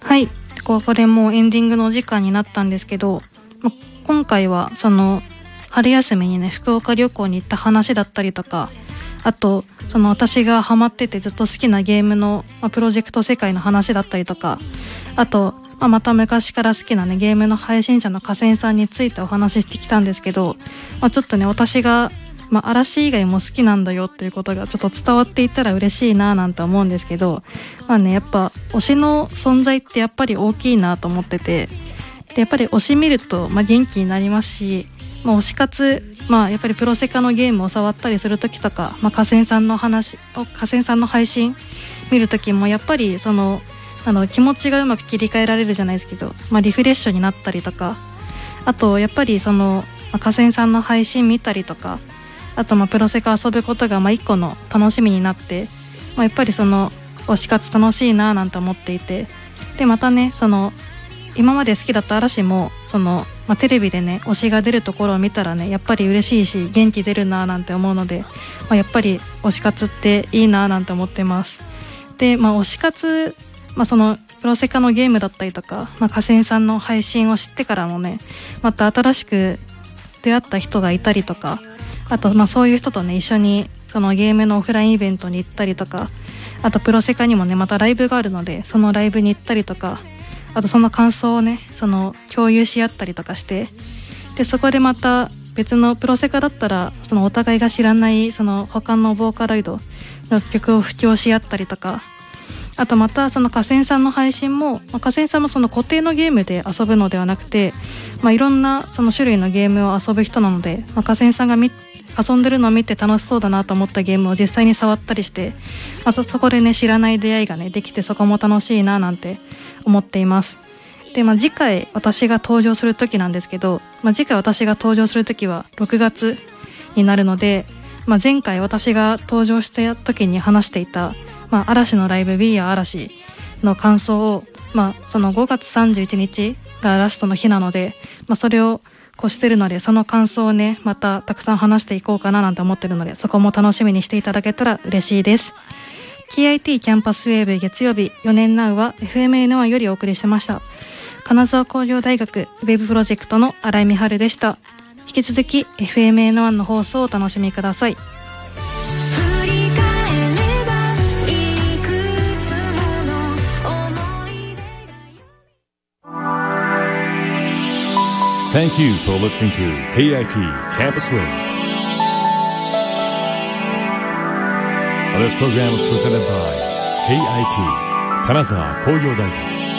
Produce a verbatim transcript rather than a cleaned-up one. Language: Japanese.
はい、ここでもうエンディングのお時間になったんですけど、ま、今回はその春休みにね福岡旅行に行った話だったりとか、あとその私がハマっててずっと好きなゲームの、まあ、プロジェクト世界の話だったりとか、あと、まあ、また昔から好きなねゲームの配信者の河川さんについてお話ししてきたんですけど、まあ、ちょっとね私が、まあ、嵐以外も好きなんだよっていうことがちょっと伝わっていったら嬉しいななんて思うんですけど、まあねやっぱ推しの存在ってやっぱり大きいなと思ってて、でやっぱり推し見ると、まあ、元気になりますし、まあ、推し活、まあ、やっぱりプロセカのゲームを触ったりするときとか、まあ、河川さんの話河川さんの配信見るときもやっぱりそのあの気持ちがうまく切り替えられるじゃないですけど、まあ、リフレッシュになったりとか、あとやっぱりその、まあ、河川さんの配信見たりとか、あとまあプロセカ遊ぶことがまあ一個の楽しみになって、まあ、やっぱりその推し活楽しいななんて思っていて、でまたねその今まで好きだった嵐もその、まあ、テレビでね推しが出るところを見たらねやっぱり嬉しいし元気出るななんて思うので、まあ、やっぱり推し活っていいななんて思ってます。で、まあ、推し活、まあ、そのプロセカのゲームだったりとか、まあ、河川さんの配信を知ってからもねまた新しく出会った人がいたりとか、あとまあそういう人とね一緒にそのゲームのオフラインイベントに行ったりとか、あとプロセカにもねまたライブがあるのでそのライブに行ったりとか、あとその感想をねその共有し合ったりとかして、でそこでまた別のプロセカだったらそのお互いが知らないその他のボーカロイドの曲を布教し合ったりとか、あとまたその河川さんの配信も、まあ、河川さんもその固定のゲームで遊ぶのではなくて、まあ、いろんなその種類のゲームを遊ぶ人なので、まあ、河川さんがみ遊んでるのを見て楽しそうだなと思ったゲームを実際に触ったりして、まあ、そ, そこでね知らない出会いがねできて、そこも楽しいななんて思っています。で、まあ、次回私が登場する時なんですけど、まあ、次回私が登場する時はろくがつになるので、まあ、前回私が登場した時に話していた、まあ、嵐のライブ We Are 嵐の感想を、まあ、そのごがつさんじゅういちにちがラストの日なので、まあ、それを越してるのでその感想をねまたたくさん話していこうかななんて思ってるので、そこも楽しみにしていただけたら嬉しいです。 ケーアイティー キャンパスウェーブ月曜日よねんナウは エフエムエヌワン よりお送りしました。金沢工業大学ウェブプロジェクトの新井美春でした。引き続き エフエムエヌワン の放送をお楽しみください。 Thank you for listening to ケーアイティー Campus Wave. This program was presented by ケーアイティー 金沢工業大学